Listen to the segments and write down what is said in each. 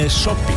Shopping.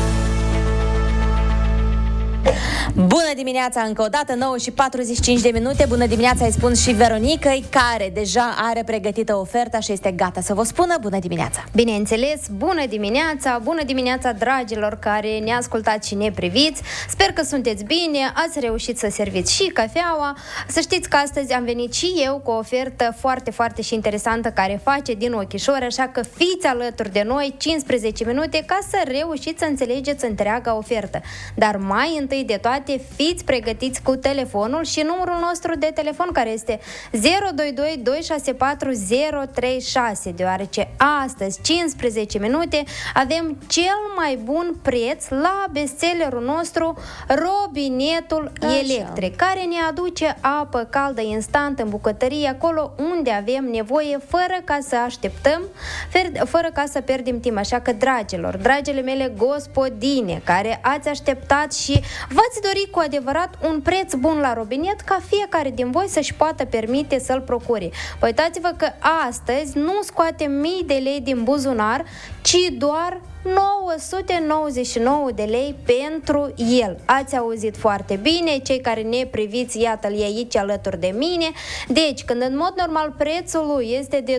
Bună dimineața încă o dată, 9:45. Bună dimineața, îi spun și Veronicăi, care deja are pregătită oferta și este gata să vă spună bună dimineața. Bineînțeles, bună dimineața dragilor care ne ascultați și ne priviți. Sper că sunteți bine, ați reușit să serviți și cafeaua. Să știți că astăzi am venit și eu cu o ofertă foarte, foarte și interesantă care face din ochișori, așa că fiți alături de noi 15 minute ca să reușiți să înțelegeți întreaga ofertă. Dar mai întâi de toate, fiți pregătiți cu telefonul și numărul nostru de telefon care este 022 264 036, deoarece astăzi, 15 minute, avem cel mai bun preț la bestsellerul nostru, robinetul electric, care ne aduce apă caldă instant în bucătărie, acolo unde avem nevoie, fără ca să așteptăm, fără ca să pierdem timp. Așa că, dragile mele gospodine, care ați așteptat și v-ați dori cu adevărat un preț bun la robinet, ca fiecare din voi să-și poată permite să-l procure. Uitați-vă că astăzi nu scoatem mii de lei din buzunar, ci doar 999 de lei pentru el. Ați auzit foarte bine, cei care ne priviți, iată-l aici alături de mine. Deci, când în mod normal prețul lui este de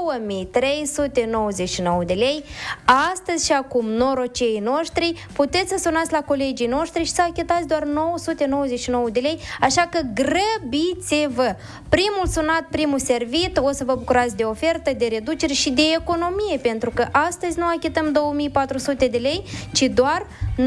2399 de lei, astăzi și acum, norocei noștri, puteți să sunați la colegii noștri și să achitați doar 999 de lei, așa că grăbiți-vă! Primul sunat, primul servit, o să vă bucurați de ofertă, de reduceri și de economie, pentru că astăzi nu achităm 2400 de lei, ci doar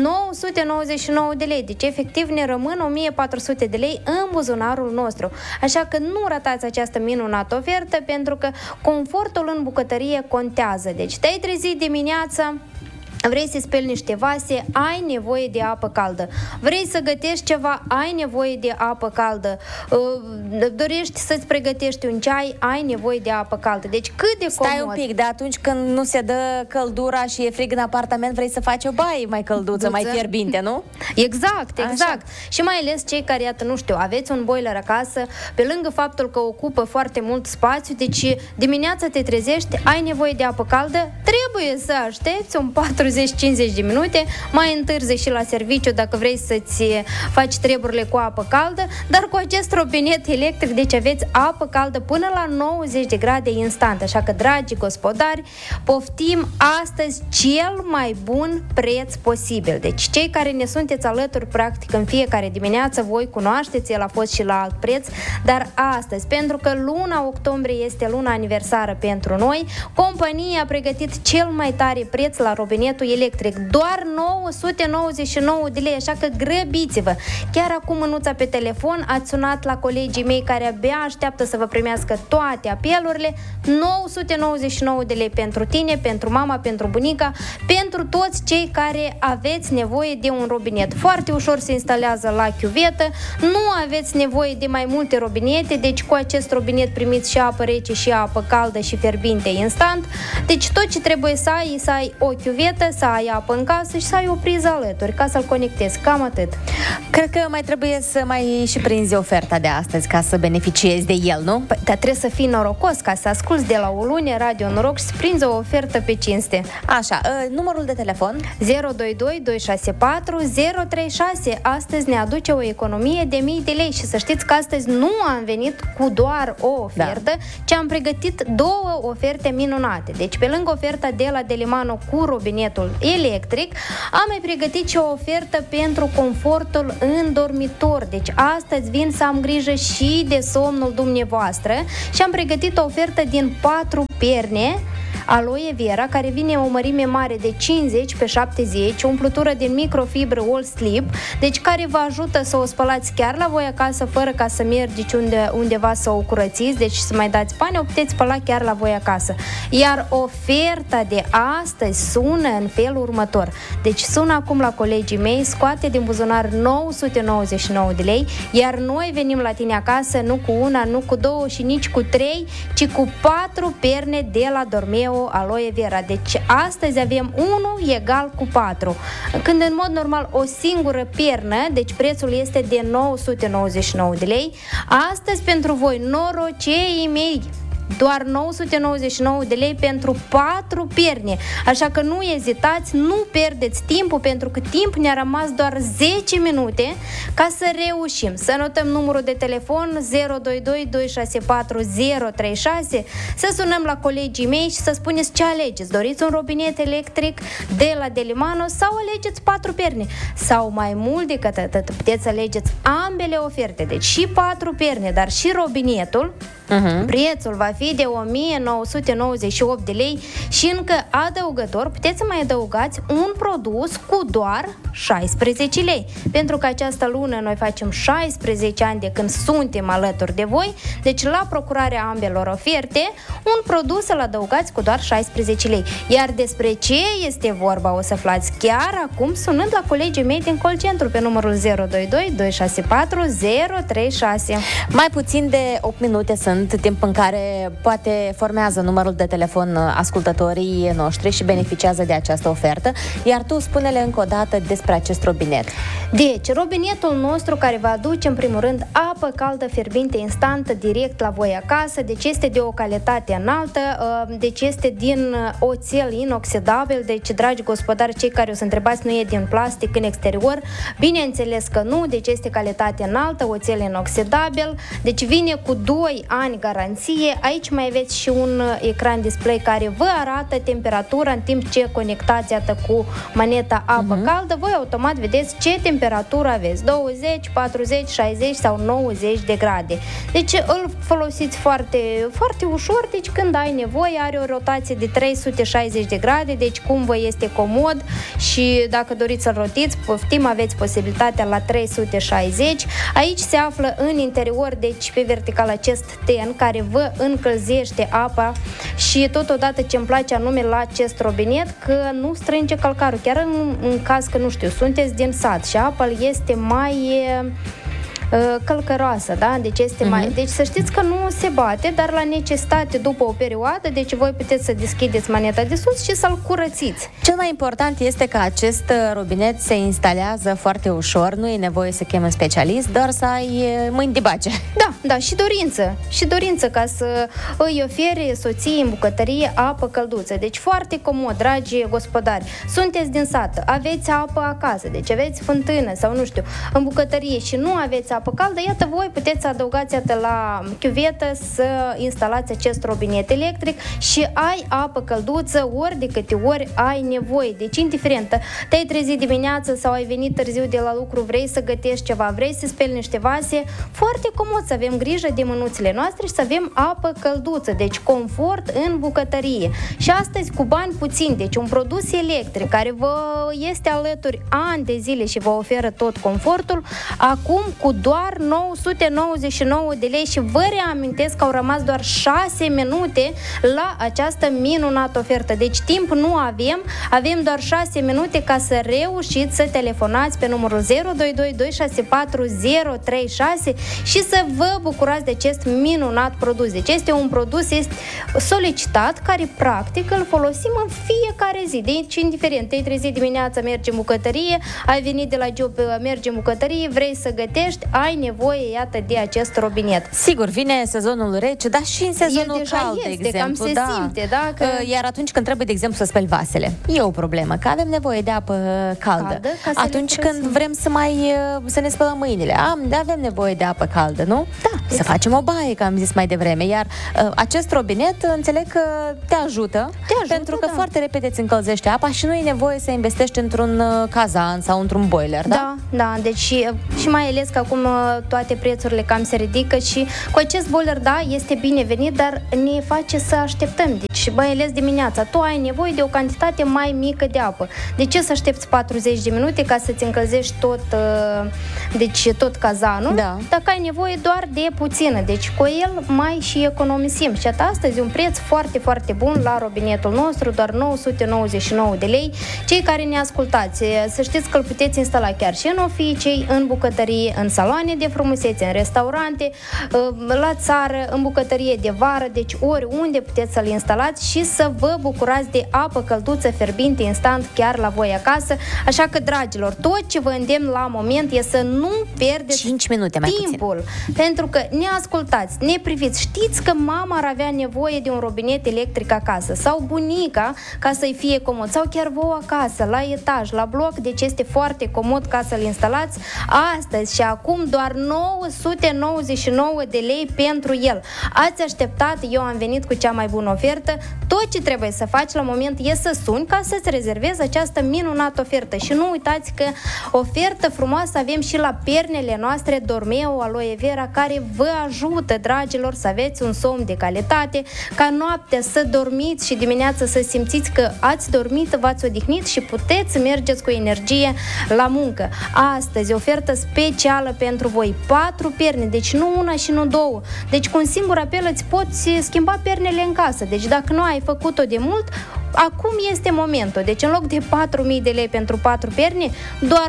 999 de lei. Deci, efectiv, ne rămân 1400 de lei în buzunarul nostru. Așa că nu ratați această minunată ofertă, pentru că confortul în bucătărie contează. Deci, te-ai trezit dimineața, vrei să speli niște vase, ai nevoie de apă caldă. Vrei să gătești ceva, ai nevoie de apă caldă. Dorești să-ți pregătești un ceai, ai nevoie de apă caldă. Deci cât de comod. Stai un pic, de atunci când nu se dă căldura și e frig în apartament, vrei să faci o baie mai călduță, mai fierbinte, nu? Exact. Așa. Și mai ales cei care, iată, nu știu, aveți un boiler acasă, pe lângă faptul că ocupă foarte mult spațiu, deci dimineața te trezești, ai nevoie de apă caldă, trebuie să aștepți un 40-50 de minute, mai întârzi și la serviciu dacă vrei să-ți faci treburile cu apă caldă, dar cu acest robinet electric, deci aveți apă caldă până la 90 de grade instant. Așa că, dragi gospodari, poftim astăzi cel mai bun preț posibil. Deci cei care ne sunteți alături practic în fiecare dimineață, voi cunoașteți, el a fost și la alt preț, dar astăzi, pentru că luna octombrie este luna aniversară pentru noi, compania a pregătit cel mai tare preț la robinetul electric, doar 999 de lei, așa că grăbiți-vă. Chiar acum, Mânuța, pe telefon, ați sunat la colegii mei care abia așteaptă să vă primească toate apelurile. 999 de lei pentru tine, pentru mama, pentru bunica, pentru toți cei care aveți nevoie de un robinet. Foarte ușor se instalează la chiuvetă, nu aveți nevoie de mai multe robinete, deci cu acest robinet primiți și apă rece și apă caldă și fierbinte instant. Deci tot ce trebuie să ai o chiuvetă, să ai apă în casă și să ai o priză alături, ca să-l conectezi. Cam atât. Cred că mai trebuie să mai și prinzi oferta de astăzi ca să beneficiezi de el, nu? Păi, dar trebuie să fii norocos ca să asculți de la o lune Radio Noroc și să prinzi o ofertă pe cinste. Așa, numărul de telefon 022 264 036. Astăzi ne aduce o economie de mii de lei și să știți că astăzi nu am venit cu doar o ofertă, ci am pregătit două oferte minunate. Deci, pe lângă oferta de la Delimano cu robinetul electric, am mai pregătit și o ofertă pentru confortul în dormitor. Deci astăzi vin să am grijă și de somnul dumneavoastră și am pregătit o ofertă din 4 perne aloe vera, care vine o mărime mare de 50x70, o umplutură din microfibră All Sleep, deci care vă ajută să o spălați chiar la voi acasă, fără ca să mergeți undeva să o curățiți, deci să mai dați bani, o puteți spăla chiar la voi acasă. Iar oferta de astăzi sună în felul următor. Deci sună acum la colegii mei, scoate din buzunar 999 de lei, iar noi venim la tine acasă nu cu una, nu cu două și nici cu 3, ci cu 4 perne de la Dormeo aloe vera. Deci astăzi avem 1 egal cu 4. Când în mod normal o singură pernă, deci prețul este de 999 de lei, astăzi pentru voi, noroceii mei, doar 999 de lei pentru 4 perni. Așa că nu ezitați, nu pierdeți timpul, pentru că timp ne-a rămas doar 10 minute ca să reușim. Să notăm numărul de telefon 022 264 036, să sunăm la colegii mei și să spuneți ce alegeți. Doriți un robinet electric de la Delimano sau alegeți 4 perni? Sau mai mult decât atât, puteți să alegeți ambele oferte, deci și 4 perni, dar și robinetul. Prețul va fi de 1998 de lei și încă adăugător puteți să mai adăugați un produs cu doar 16 lei. Pentru că această lună noi facem 16 ani de când suntem alături de voi, deci la procurarea ambelor oferte, un produs să-l adăugați cu doar 16 lei. Iar despre ce este vorba o să aflați chiar acum sunând la colegii mei din call centru pe numărul 022 264 036. Mai puțin de 8 minute sunt timp în care poate formează numărul de telefon ascultătorii noștri și beneficiază de această ofertă. Iar tu spune-le încă o dată despre acest robinet. Deci, robinetul nostru care va aduce în primul rând apă caldă fierbinte instantă direct la voi acasă, deci este de o calitate înaltă, deci este din oțel inoxidabil, deci dragi gospodari, cei care o să întrebați, nu e din plastic în exterior, bineînțeles că nu, deci este calitate înaltă, oțel inoxidabil, deci vine cu 2 ani garanție. Aici mai aveți și un ecran display care vă arată temperatura în timp ce conectați cu maneta apă caldă, voi automat vedeți ce temperatură aveți, 20, 40, 60 sau 90 de grade. Deci îl folosiți foarte, foarte ușor, deci când ai nevoie, are o rotație de 360 de grade, deci cum vă este comod și dacă doriți să-l rotiți, poftim, aveți posibilitatea la 360. Aici se află în interior, deci pe vertical acest ten care vă încălzește apa și totodată ce îmi place anume la acest robinet, că nu strânge calcarul, chiar în caz că, nu știu, sunteți din sat și apa este mai călcăroasă, da? Deci este mai... Deci să știți că nu se bate, dar la necesitate după o perioadă, deci voi puteți să deschideți maneta de sus și să-l curățiți. Cel mai important este că acest robinet se instalează foarte ușor, nu e nevoie să chemi un specialist, doar să ai mâini de bace. Da, și dorință. Și dorință ca să îi ofere soției în bucătărie apă călduță. Deci foarte comod, dragi gospodari. Sunteți din sat, aveți apă acasă, deci aveți fântână sau nu știu, în bucătărie și nu aveți apă caldă, iată voi puteți să adăugați la chiuvetă să instalați acest robinet electric și ai apă călduță ori de câte ori ai nevoie. Deci indiferent, te-ai trezit dimineață sau ai venit târziu de la lucru, vrei să gătești ceva, vrei să speli niște vase, foarte comod să avem grijă de mânuțele noastre și să avem apă călduță, deci confort în bucătărie. Și astăzi cu bani puțini, deci un produs electric care vă este alături ani de zile și vă oferă tot confortul, acum cu doar 999 de lei și vă reamintesc că au rămas doar 6 minute la această minunată ofertă. Deci timp nu avem doar 6 minute ca să reușiți să telefonați pe numărul 022 264 036 și să vă bucurați de acest minunat produs. Deci este un produs solicitat care practic îl folosim în fiecare zi. Deci indiferent, te-ai trezit dimineața, mergi în bucătărie, ai venit de la job, mergi în bucătărie, vrei să gătești, ai nevoie, iată, de acest robinet. Sigur, vine sezonul rece, dar și în sezonul cald, de exemplu. Cam se simte, da? Că... Iar atunci când trebuie, de exemplu, să speli vasele, e o problemă, că avem nevoie de apă caldă. Atunci când vrem să ne spălăm mâinile, avem nevoie de apă caldă, nu? Da. Să facem o baie, că am zis mai devreme. Iar acest robinet, înțeleg că te ajută pentru că foarte repede îți încălzește apa și nu e nevoie să investești într-un cazan sau într-un boiler, da? Da, deci și mai ales că acum toate prețurile cam se ridică și cu acest boiler, da, este binevenit, dar ne face să așteptăm. Deci, mai ales dimineața, tu ai nevoie de o cantitate mai mică de apă. De ce să aștepți 40 de minute ca să-ți încălzești tot cazanul? Da. Dacă ai nevoie doar de puțină. Deci cu el mai și economisim. Și astăzi un preț foarte, foarte bun la robinetul nostru, doar 999 de lei. Cei care ne ascultați, să știți că îl puteți instala chiar și în oficii, în bucătărie, în salon saloane de frumusețe, în restaurante, la țară, în bucătărie de vară, deci oriunde puteți să-l instalați și să vă bucurați de apă călduță fierbinte instant chiar la voi acasă. Așa că, dragilor, tot ce vă îndemn la moment e să nu pierdeți 5 minute mai timpul, pentru că ne ascultați, ne priviți. Știți că mama ar avea nevoie de un robinet electric acasă sau bunica ca să-i fie comod, sau chiar voi acasă, la etaj, la bloc, deci este foarte comod ca să-l instalați astăzi și acum doar 999 de lei pentru el. Ați așteptat, eu am venit cu cea mai bună ofertă. Tot ce trebuie să faci la moment e să suni ca să-ți rezervezi această minunată ofertă. Și nu uitați că ofertă frumoasă avem și la pernele noastre Dormeo Aloe Vera, care vă ajută, dragilor, să aveți un somn de calitate, ca noaptea să dormiți și dimineața să simțiți că ați dormit, v-ați odihnit și puteți să mergeți cu energie la muncă. Astăzi, ofertă specială pentru voi. 4 perne, deci nu una și nu două. Deci cu un singur apel îți poți schimba pernele în casă. Deci dacă nu ai făcut-o de mult, acum este momentul. Deci în loc de 4.000 de lei pentru 4 perne, doar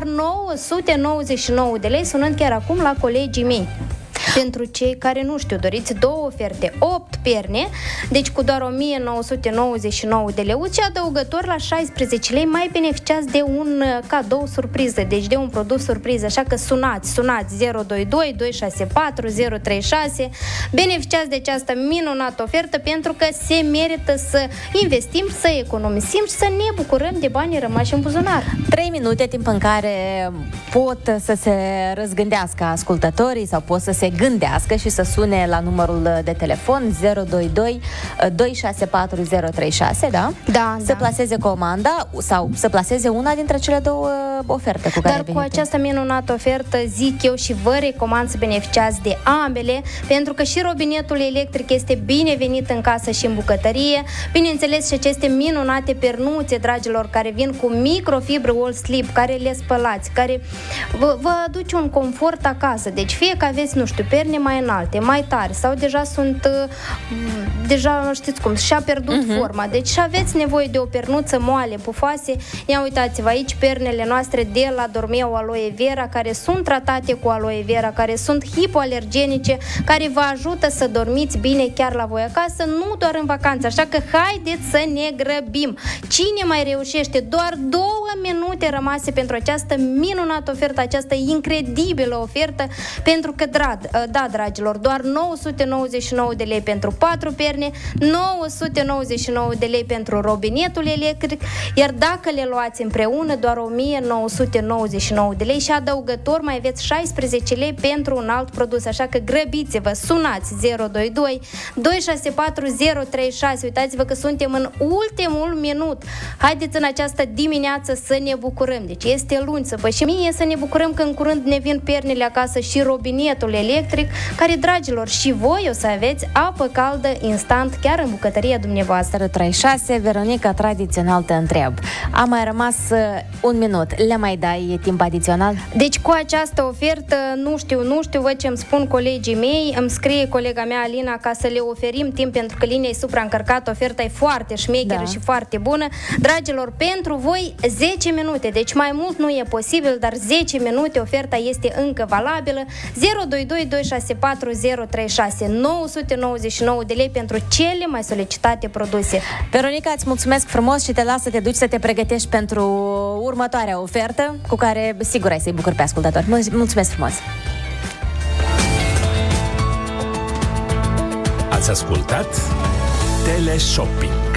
999 de lei, sunând chiar acum la colegii mei. Pentru cei care nu știu, doriți două oferte, 8 perne, deci cu doar 1999 de lei și adăugător la 16 lei mai beneficiați de un cadou surpriză, deci de un produs surpriză, așa că sunați 022 264 036, beneficiați de această minunată ofertă pentru că se merită să investim, să economisim și să ne bucurăm de banii rămași în buzunar. 3 minute, timp în care pot să se răzgândească ascultătorii sau pot să se gândească și să sune la numărul de telefon 022 264 036, da? Da, să plaseze comanda sau să plaseze una dintre cele două oferte cu care Dar cu această minunată ofertă zic eu și vă recomand să beneficiați de ambele, pentru că și robinetul electric este binevenit în casă și în bucătărie. Bineînțeles și aceste minunate pernuțe, dragilor, care vin cu microfibră All Sleep, care le spălați, care vă aduce un confort acasă. Deci fie că aveți, nu știu, perne mai înalte, mai tari sau deja sunt deja știți cum, și-a pierdut forma. Deci și aveți nevoie de o pernuță moale, pufoase. Ia uitați-vă aici pernele noastre de la Dormeo Aloe Vera, care sunt tratate cu aloe vera, care sunt hipoalergenice, care vă ajută să dormiți bine chiar la voi acasă, nu doar în vacanță. Așa că haideți să ne grăbim. Cine mai reușește? Doar 2 minute rămase pentru această minunată ofertă, această incredibilă ofertă, pentru că da, dragilor, doar 999 de lei pentru 4 perne, 999 de lei pentru robinetul electric, iar dacă le luați împreună, doar 1999 de lei și adăugător mai aveți 16 lei pentru un alt produs, așa că grăbiți-vă, sunați 022 264 036, uitați-vă că suntem în ultimul minut. Haideți în această dimineață să ne bucurăm, deci este luni, și mie să ne bucurăm că în curând ne vin pernele acasă și robinetul electric, care, dragilor, și voi o să aveți apă caldă instant chiar în bucătăria dumneavoastră. 36, Veronica, tradițional te întreb. A mai rămas 1 minut. Le mai dai timp adițional? Deci cu această ofertă, nu știu, văd ce îmi spun colegii mei, îmi scrie colega mea Alina ca să le oferim timp, pentru că linia e supraîncărcată, oferta e foarte șmecheră și foarte bună. Dragilor, pentru voi 10 minute, deci mai mult nu e posibil, dar 10 minute oferta este încă valabilă. 022 264 036, 999 de lei pentru cele mai solicitate produse. Veronica, îți mulțumesc frumos și te las să te duci să te pregătești pentru următoarea ofertă, cu care sigur ai să-i bucuri pe ascultători. Mulțumesc frumos! Ați ascultat Teleshopping.